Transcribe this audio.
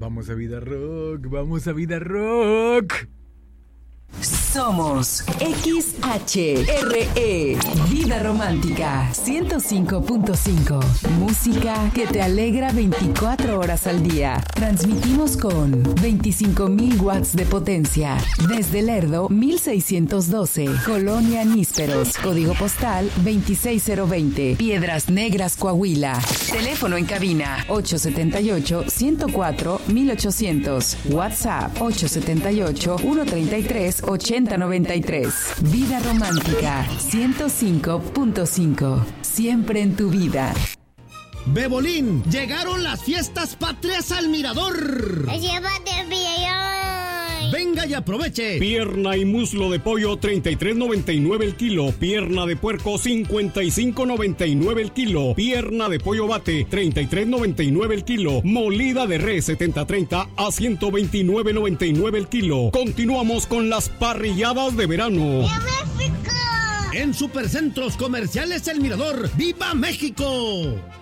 Vamos a Vida Rock, vamos a Vida Rock. Somos XHRE, Vida Romántica 105.5. Música que te alegra 24 horas al día. Transmitimos con 25,000 watts de potencia. Desde Lerdo, 1612. Colonia Nísperos. Código postal 26020. Piedras Negras, Coahuila. Teléfono en cabina 878-104-1800. WhatsApp 878-133-8093. Vida Romántica 105.5. Siempre en tu vida. Bebolín, llegaron las fiestas patrias al Mirador. Llévate el billón. Venga y aproveche. Pierna y muslo de pollo 33.99 el kilo. Pierna de puerco 55.99 el kilo. Pierna de pollo bate 33.99 el kilo. Molida de res 70-30 a 129.99 el kilo. Continuamos con las parrilladas de verano. En Supercentros Comerciales El Mirador. ¡Viva México!